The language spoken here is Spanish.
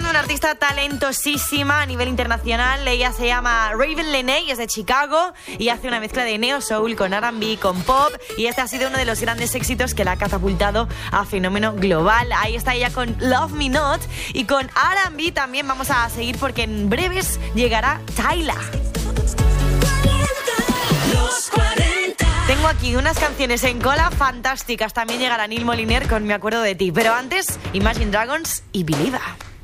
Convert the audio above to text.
de una artista talentosísima a nivel internacional. Ella se llama Raven Leigh y es de Chicago y hace una mezcla de neo soul con R&B, con pop, y este ha sido uno de los grandes éxitos que la ha catapultado a fenómeno global. Ahí está ella con Love Me Not, y con R&B también vamos a seguir porque en breves llegará Tyla. Tengo aquí unas canciones en cola fantásticas. También llegará Neil Moliner con Me Acuerdo de Ti. Pero antes, Imagine Dragons y Believer.